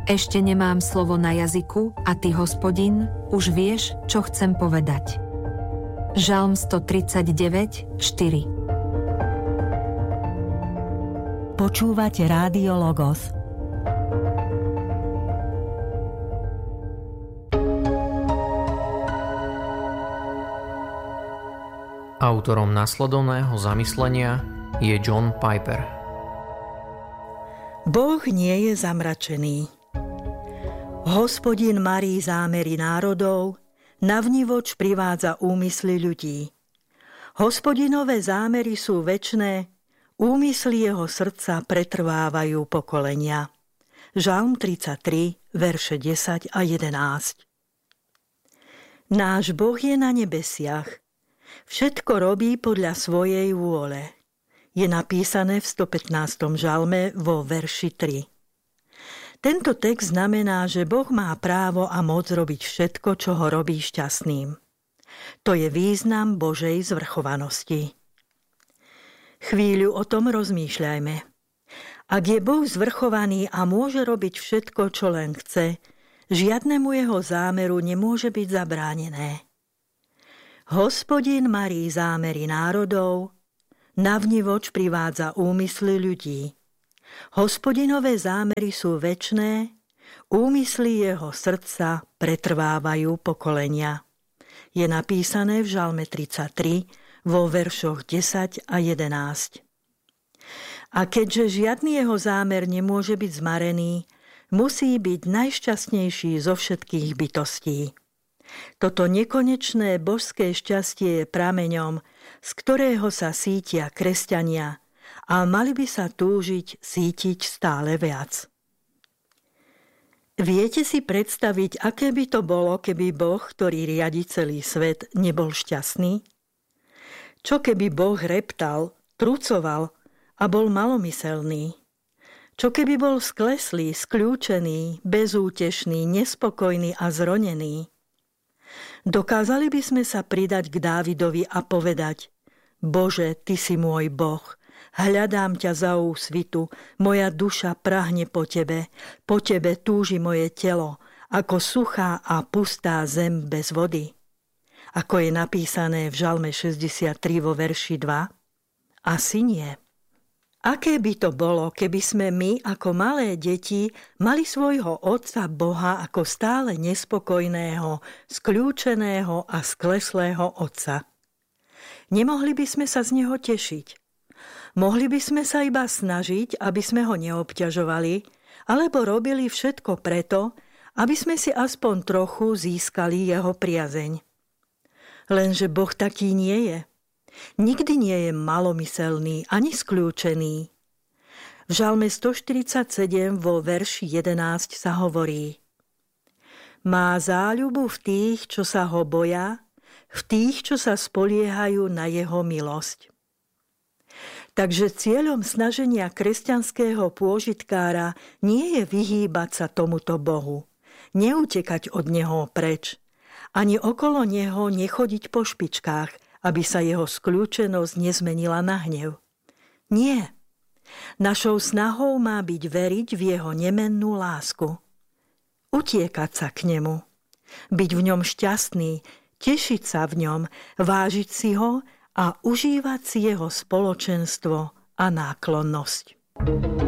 Ešte nemám slovo na jazyku a ty, Hospodin, už vieš, čo chcem povedať. Žalm 139, 4. Počúvate Rádio Logos. Autorom nasledovného zamyslenia je John Piper. Boh nie je zamračený. Hospodin marí zámery národov, navnivoč privádza úmysly ľudí. Hospodinové zámery sú večné, úmysly jeho srdca pretrvávajú pokolenia. Žalm 33, verše 10 a 11. Náš Boh je na nebesiach. Všetko robí podľa svojej vôle. Je napísané v 115. žalme vo verši 3. Tento text znamená, že Boh má právo a moc robiť všetko, čo ho robí šťastným. To je význam Božej zvrchovanosti. Chvíľu o tom rozmýšľajme. Ak je Boh zvrchovaný a môže robiť všetko, čo len chce, žiadnemu jeho zámeru nemôže byť zabránené. Hospodin marí zámery národov, navnivoč privádza úmysly ľudí. Hospodinové zámery sú večné, úmysly jeho srdca pretrvávajú pokolenia. Je napísané v Žalme 33 vo veršoch 10 a 11. A keďže žiadny jeho zámer nemôže byť zmarený, musí byť najšťastnejší zo všetkých bytostí. Toto nekonečné božské šťastie je prameňom, z ktorého sa sítia kresťania a mali by sa túžiť sítiť stále viac. Viete si predstaviť, aké by to bolo, keby Boh, ktorý riadi celý svet, nebol šťastný? Čo keby Boh reptal, trucoval a bol malomyselný? Čo keby bol skleslý, skľúčený, bezútešný, nespokojný a zronený? Dokázali by sme sa pridať k Dávidovi a povedať: Bože, Ty si môj Boh, hľadám ťa za úsvitu, moja duša prahne po Tebe túži moje telo, ako suchá a pustá zem bez vody. Ako je napísané v Žalme 63 vo verši 2? Asi nie. Aké by to bolo, keby sme my, ako malé deti, mali svojho Otca Boha ako stále nespokojného, skľúčeného a skleslého Otca? Nemohli by sme sa z neho tešiť. Mohli by sme sa iba snažiť, aby sme ho neobťažovali, alebo robili všetko preto, aby sme si aspoň trochu získali jeho priazeň. Lenže Boh taký nie je. Nikdy nie je malomyselný ani skľúčený. V Žalme 147 vo verši 11 sa hovorí: Má záľubu v tých, čo sa ho boja, v tých, čo sa spoliehajú na jeho milosť. Takže cieľom snaženia kresťanského pôžitkára nie je vyhýbať sa tomuto Bohu, neutekať od neho preč, ani okolo neho nechodiť po špičkách, aby sa jeho skľúčenosť nezmenila na hnev. Nie. Našou snahou má byť veriť v jeho nemennú lásku. Utiekať sa k nemu. Byť v ňom šťastný, tešiť sa v ňom, vážiť si ho a užívať si jeho spoločenstvo a náklonnosť.